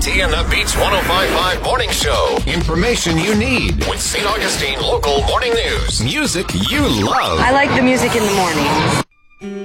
JT and the Beats 105.5 Morning Show. Information you need with St. Augustine local morning news. Music you love. I like the music in the morning.